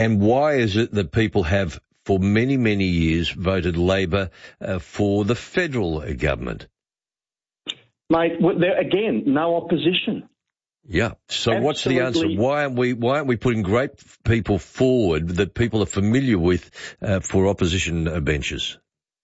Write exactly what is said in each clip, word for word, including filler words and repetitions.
And why is it that people have, for many, many years, voted Labor uh, for the federal government? Mate, there, again, no opposition. Yeah. So Absolutely. What's the answer? Why aren't we why aren't we putting great people forward that people are familiar with uh, for opposition uh, benches?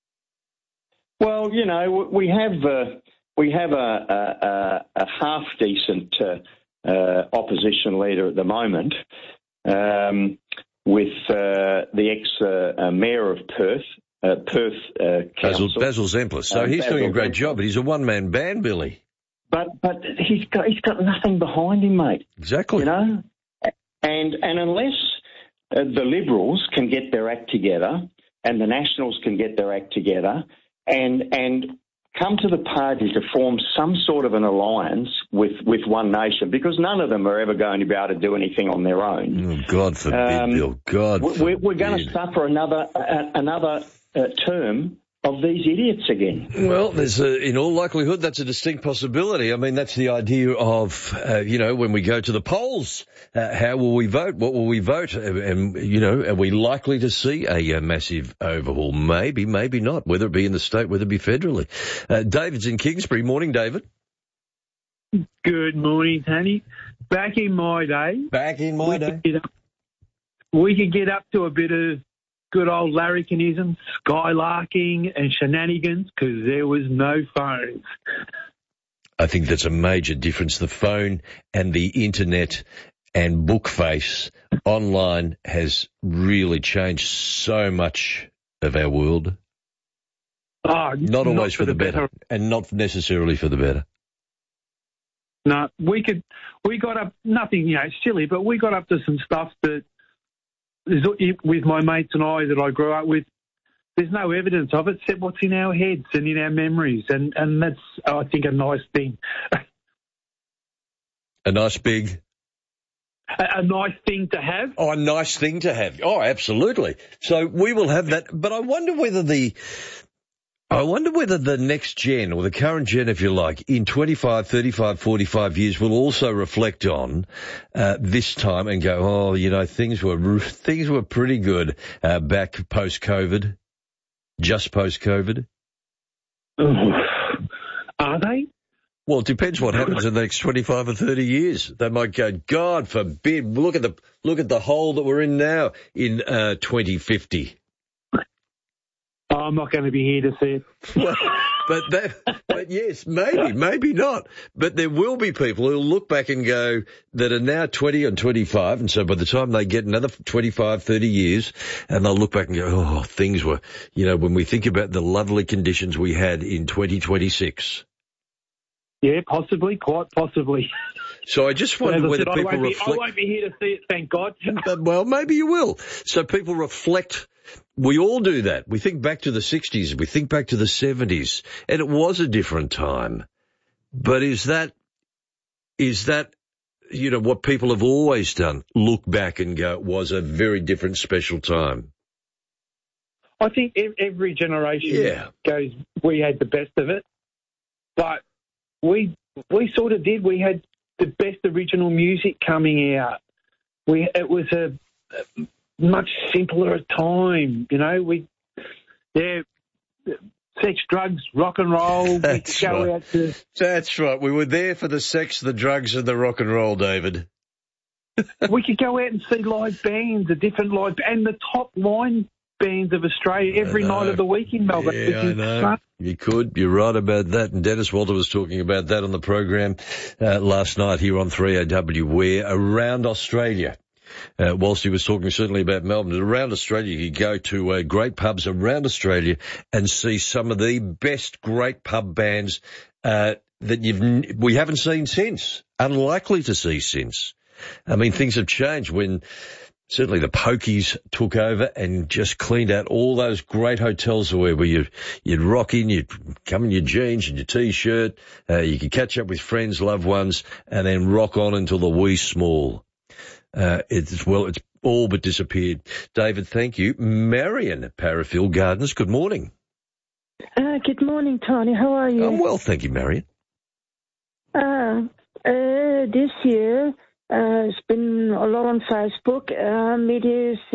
Well, you know, we have uh, we have a, a, a half decent uh, uh, opposition leader at the moment, um, with uh, the ex uh, uh, mayor of Perth, uh, Perth uh, Council, Basil, Basil Zemplis. So um, he's Basil doing a great Zemplis. job, but he's a one man band, Billy. But but he's got he's got nothing behind him, mate. Exactly. You know, and and unless uh, the Liberals can get their act together and the Nationals can get their act together and and come to the party to form some sort of an alliance with, with One Nation, because none of them are ever going to be able to do anything on their own. Oh, God forbid, um, Bill. God we're, forbid. We're going to suffer another uh, another uh, term of these idiots again. Well, there's a, in all likelihood, that's a distinct possibility. I mean, that's the idea of, uh, you know, when we go to the polls, uh, how will we vote? What will we vote? And, and, you know, are we likely to see a, a massive overhaul? Maybe, maybe not, whether it be in the state, whether it be federally. Uh, David's in Kingsbury. Morning, David. Good morning, Tony. Back in my day. Back in my we day. Could get up, we could get up to a bit of good old larrikinism, skylarking and shenanigans, because there was no phones. I think that's a major difference. The phone and the internet and Bookface online has really changed so much of our world. Oh, not always not for the better, better, and not necessarily for the better. No, we could, we got up, nothing, you know, silly, but we got up to some stuff that, with my mates and I that I grew up with, there's no evidence of it except what's in our heads and in our memories, and, and that's, I think, a nice thing. A nice big... A, a nice thing to have. Oh, a nice thing to have. Oh, absolutely. So we will have that, but I wonder whether the... I wonder whether the next gen, or the current gen, if you like, in twenty-five, thirty-five, forty-five years will also reflect on uh, this time and go, oh, you know, things were things were pretty good uh, back post-COVID, just post-COVID. Are they? Well, it depends what happens in the next twenty-five or thirty years. They might go, God forbid, look at the look at the hole that we're in now in uh, twenty fifty. I'm not going to be here to see it. Well, but that, but yes, maybe, maybe not. But there will be people who'll look back and go, that are now twenty and twenty-five, and so by the time they get another twenty-five, thirty years, and they'll look back and go, oh, things were, you know, when we think about the lovely conditions we had in twenty twenty-six. Yeah, possibly, quite possibly. So I just wonder whether said, people I won't reflect... Be, I won't be here to see it, thank God. Well, maybe you will. So people reflect... We all do that. We think back to the sixties, we think back to the seventies, and it was a different time. But is that, is that, you know, what people have always done? Look back and go, it was a very different, special time. I think every generation yeah. goes, we had the best of it, but we we sort of did. We had the best original music coming out. We it was a, a much simpler time, you know. We yeah, sex, drugs, rock and roll. That's we could go right. out to. That's right. We were there for the sex, the drugs, and the rock and roll, David. We could go out and see live bands, a different live, and the top line bands of Australia every night of the week in Melbourne. Yeah, I know. Fun. You could. You're right about that. And Dennis Walter was talking about that on the program uh, last night here on three A W, where around Australia, uh, whilst he was talking certainly about Melbourne, around Australia, you go to uh, great pubs around Australia and see some of the best great pub bands uh, that you've we haven't seen since, unlikely to see since. I mean, things have changed when certainly the Pokies took over and just cleaned out all those great hotels where, where you, you'd rock in, you'd come in your jeans and your T-shirt, uh, you could catch up with friends, loved ones, and then rock on until the wee small. Uh, it's, well, it's all but disappeared. David, thank you. Marion, Parafield Gardens, good morning. Uh, good morning, Tony. How are you? I'm well, thank you, Marion. Uh, uh, this year, Uh, it's been a lot on Facebook. Um, it is